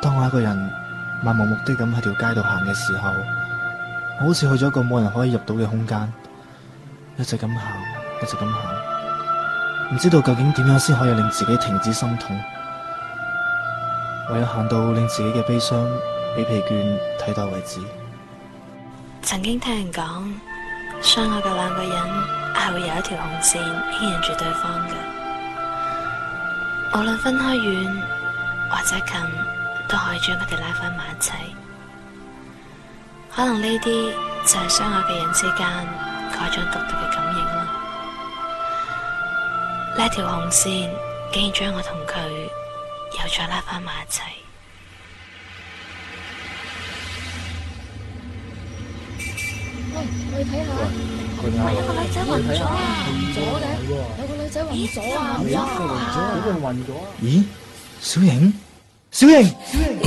當我一個人漫無目的咁喺條街度行嘅時候，我好似去咗一個冇人可以入到嘅空間，一直咁行，一直咁行，唔知道究竟點樣先可以令自己停止心痛，唯有行到令自己嘅悲傷比疲倦替代為止。 曾經聽人講，相愛嘅兩個人係會有一條紅線牽引住對方嘅，無論分開遠或者近，都可以將佢哋拉翻埋一齊。可能呢啲就係相愛嘅人之間嗰種獨特嘅感應啦。呢條紅線竟然將我同佢又再拉翻埋一齊。 喂，我哋睇下，有個女仔暈咗啊！暈咗嘅，有個女仔暈咗啊！ 咦，小瑩，小瑩。